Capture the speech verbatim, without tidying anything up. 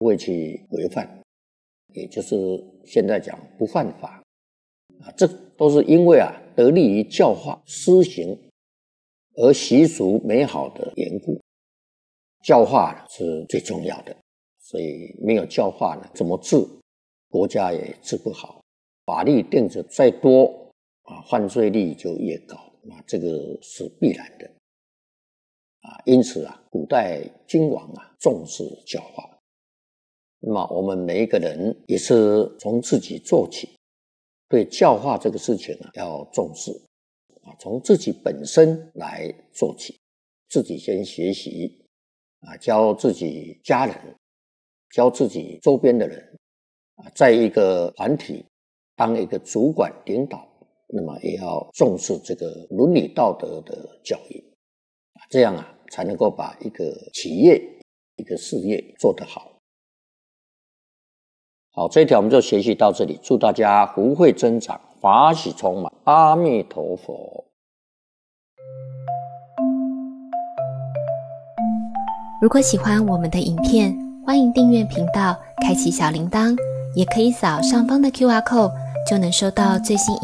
不会去违犯，也就是现在讲不犯法啊，这都是因为啊得力于教化施行而习俗美好的缘故。教化是最重要的，所以没有教化呢，怎么治国家也治不好，法律定得再多啊，犯罪率就越高啊，这个是必然的啊。因此啊，古代君王啊重视教化。那么我们每一个人也是从自己做起，对教化这个事情啊要重视啊，从自己本身来做起，自己先学习啊，教自己家人，教自己周边的人啊，在一个团体当一个主管领导，那么也要重视这个伦理道德的教育啊，这样啊才能够把一个企业一个事业做得好。好，这一条我们就学习到这里，祝大家福慧增长，法喜充满，阿弥陀佛。 如果喜欢我们的影片，欢迎订阅频道，开启小铃铛，也可以扫上方的 Q R code， 就能收到最新影